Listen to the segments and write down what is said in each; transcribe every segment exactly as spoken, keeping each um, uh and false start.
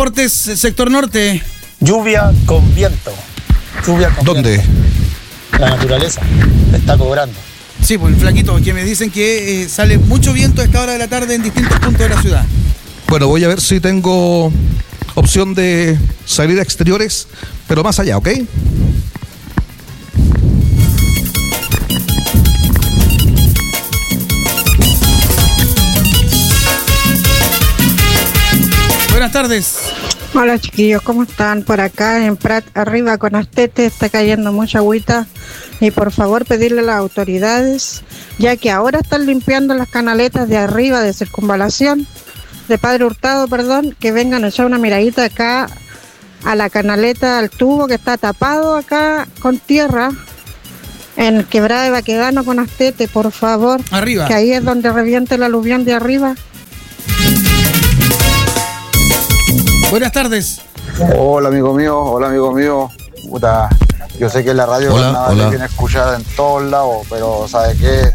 reportes, sector norte. Lluvia con viento. Lluvia con ¿Dónde? viento. La naturaleza está cobrando. Sí, pues el flaquito, que me dicen que eh, sale mucho viento a esta hora de la tarde en distintos puntos de la ciudad. Bueno, voy a ver si tengo opción de salir a exteriores, pero más allá, ¿ok? Buenas tardes. Hola chiquillos, ¿cómo están? Por acá en Prat arriba con Astete está cayendo mucha agüita y por favor pedirle a las autoridades, ya que ahora están limpiando las canaletas de arriba de circunvalación, de Padre Hurtado, perdón, que vengan a echar una miradita acá a la canaleta, al tubo que está tapado acá con tierra en Quebrada de Baquedano con Astete, por favor. Arriba. Que ahí es donde reviente el aluvión de arriba. Buenas tardes. Hola amigo mío, hola amigo mío. Puta, yo sé que la radio Hola, nada hola. viene escuchada en todos lados, pero ¿sabes qué?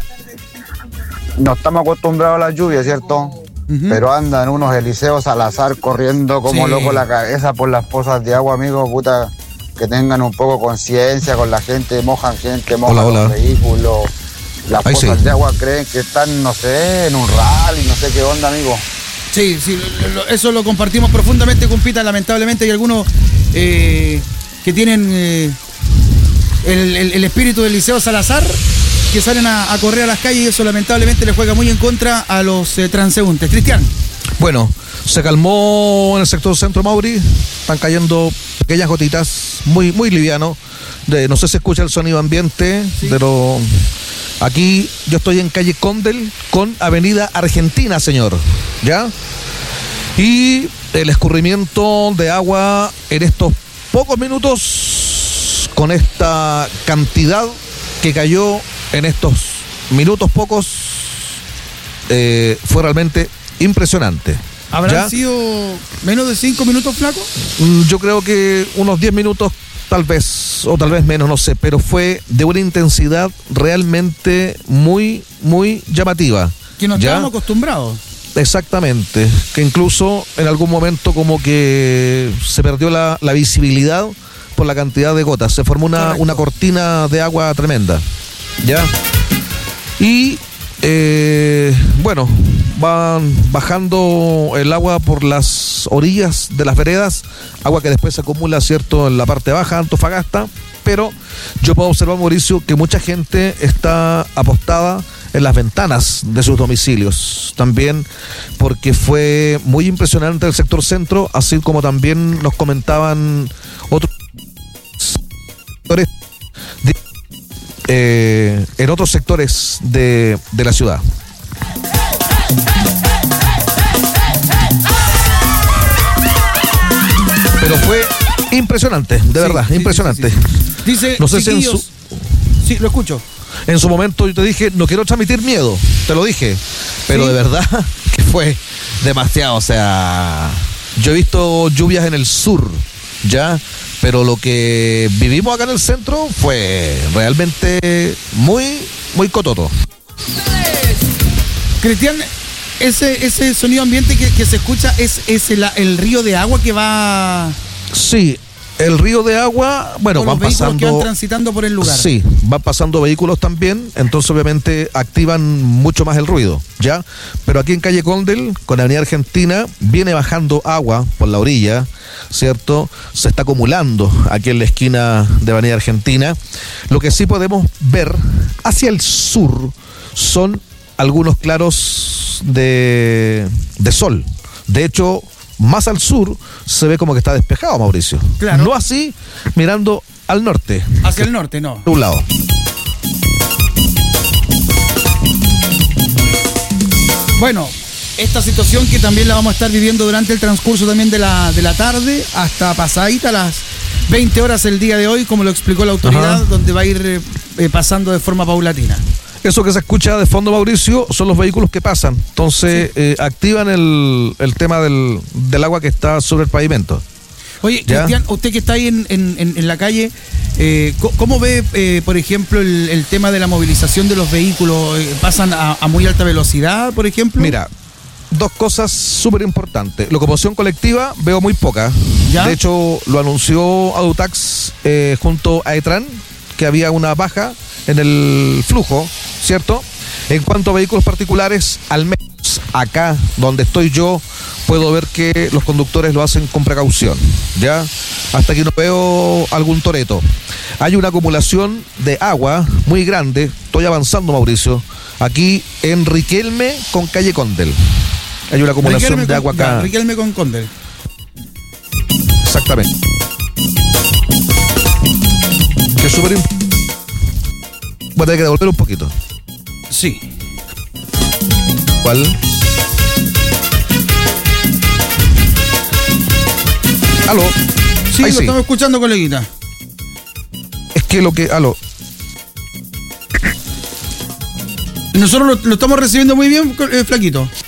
No estamos acostumbrados a la lluvia, ¿cierto? Uh-huh. Pero andan unos Eliseos Salazar corriendo como Sí. loco la cabeza por las pozas de agua, amigo, puta, que tengan un poco conciencia con la gente, mojan gente, mojan Hola, hola. los vehículos. Las Ahí pozas sí. de agua creen que están, no sé, en un rally, no sé qué onda, amigo. Sí, sí, lo- lo- eso lo compartimos profundamente, compita. Lamentablemente hay algunos eh, que tienen eh, el, el- el espíritu del Liceo Salazar, que salen a, a correr a las calles y eso lamentablemente le juega muy en contra a los eh, transeúntes. Cristian. Bueno, se calmó en el sector centro, Mauri. Están cayendo pequeñas gotitas, muy, muy liviano. De, no sé si escucha el sonido ambiente, Sí. pero aquí yo estoy en calle Condel con Avenida Argentina, señor. ¿Ya? Y el escurrimiento de agua en estos pocos minutos, con esta cantidad que cayó en estos minutos pocos, eh, fue realmente impresionante. ¿Habrán ¿Ya? sido menos de cinco minutos, flaco? Mm, Yo creo que unos diez minutos, tal vez, o tal vez menos, no sé, pero fue de una intensidad realmente muy, muy llamativa. Que no ¿Ya? estábamos acostumbrados. Exactamente, que incluso en algún momento como que se perdió la, la visibilidad por la cantidad de gotas, se formó una, Correcto. una cortina de agua tremenda, ¿ya? Y eh, bueno, van bajando el agua por las orillas de las veredas, agua que después se acumula, ¿cierto?, en la parte baja de Antofagasta, pero yo puedo observar, Mauricio, que mucha gente está apostada en las ventanas de sus domicilios, también porque fue muy impresionante el sector centro, así como también nos comentaban otros sectores de, eh, en otros sectores de, de la ciudad. Pero fue impresionante, de Sí, verdad, sí, impresionante. sí, sí, sí. Dice, No sé si en chiquillos- su- Sí, lo escucho. En su momento yo te dije, no quiero transmitir miedo, te lo dije, pero Sí. de verdad que fue demasiado, o sea, yo he visto lluvias en el sur, ya, pero lo que vivimos acá en el centro fue realmente muy, muy cototo. Cristian, ese, ese sonido ambiente que, que se escucha es, es el, el río de agua que va... Sí, el río de agua, bueno, con los van vehículos pasando... que van transitando por el lugar. Sí, van pasando vehículos también, entonces obviamente activan mucho más el ruido, ¿ya? Pero aquí en calle Condel, con Avenida Argentina, viene bajando agua por la orilla, ¿cierto? Se está acumulando aquí en la esquina de Avenida Argentina. Lo que sí podemos ver hacia el sur son algunos claros de, de sol. De hecho, más al sur se ve como que está despejado, Mauricio. Claro. No así mirando al norte. Hacia el norte, no. De un lado. Bueno, esta situación que también la vamos a estar viviendo durante el transcurso también de la, de la tarde, hasta pasadita las veinte horas el día de hoy, como lo explicó la autoridad, Ajá. donde va a ir eh, eh, pasando de forma paulatina. Eso que se escucha de fondo, Mauricio, son los vehículos que pasan. Entonces, eh, activan el, el tema del, del agua que está sobre el pavimento. Oye, ¿Ya? Cristian, usted que está ahí en, en, en- en la calle, eh, co- ¿cómo ve, eh, por ejemplo, el, el tema de la movilización de los vehículos? Eh, ¿Pasan a, a muy alta velocidad, por ejemplo? Mira, dos cosas súper importantes. Locomoción colectiva veo muy poca. ¿Ya? De hecho, lo anunció Adutax eh, junto a Etran, que había una baja en el flujo, ¿cierto? En cuanto a vehículos particulares, al menos acá donde estoy yo, puedo ver que los conductores lo hacen con precaución, ¿ya? Hasta que no veo algún toreto. Hay una acumulación de agua muy grande. Estoy avanzando, Mauricio. Aquí en Riquelme con calle Condel. Hay una acumulación Riquelme de agua con, acá. ya, Riquelme con Condel. Exactamente. Que es súper importante. Voy a tener que devolver un poquito. Sí. ¿Cuál? ¿Aló? Sí, Ahí lo sí. estamos escuchando, coleguita. Es que lo que... ¿Aló? Nosotros lo, lo estamos recibiendo muy bien, eh, Flaquito.